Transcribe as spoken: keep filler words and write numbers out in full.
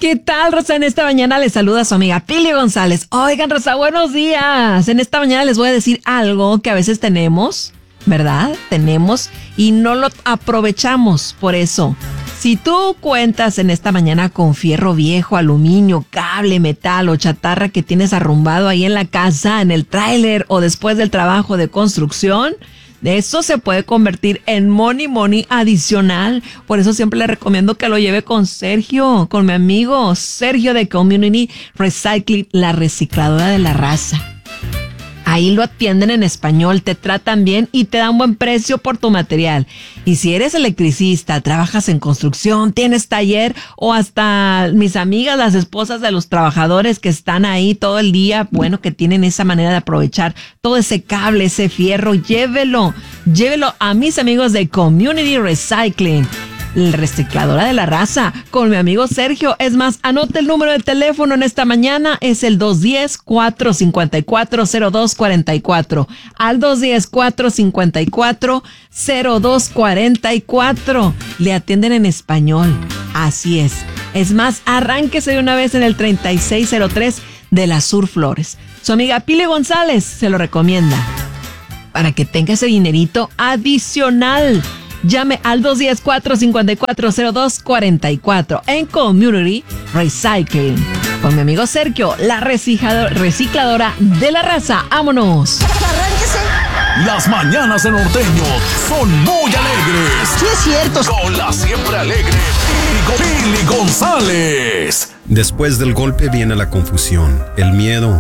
¿Qué tal, Rosa? En esta mañana les saluda su amiga Pili González. Oigan, Rosa, buenos días. En esta mañana les voy a decir algo que a veces tenemos, ¿verdad? Tenemos y no lo aprovechamos. Por eso, si tú cuentas en esta mañana con fierro viejo, aluminio, cable, metal o chatarra que tienes arrumbado ahí en la casa, en el tráiler o después del trabajo de construcción, de eso se puede convertir en money money adicional. Por eso siempre le recomiendo que lo lleve con Sergio, con mi amigo Sergio de Community Recycling, la recicladora de la raza. Ahí lo atienden en español, te tratan bien y te dan buen precio por tu material. Y si eres electricista, trabajas en construcción, tienes taller o hasta mis amigas, las esposas de los trabajadores que están ahí todo el día, bueno, que tienen esa manera de aprovechar todo ese cable, ese fierro, llévelo, llévelo a mis amigos de Community Recycling, la recicladora de la raza, con mi amigo Sergio. Es más, anote el número de teléfono en esta mañana, es el dos uno cero, cuatro cinco cuatro, cero dos cuatro cuatro, al dos uno cero, cuatro cinco cuatro, cero dos cuatro cuatro. Le atienden en español, así es. Es más, arránquese de una vez en el treinta y seis cero tres de la Sur Flores. Su amiga Pili González se lo recomienda para que tenga ese dinerito adicional. Llame al dos uno cero, cuatro cinco cuatro, cero dos cuatro cuatro en Community Recycling. Con mi amigo Sergio, la recicladora de la raza. ¡Vámonos! ¡Arránquese! Las mañanas de Norteño son muy alegres. Sí, es cierto. Con la siempre alegre Pili González. Después del golpe viene la confusión, el miedo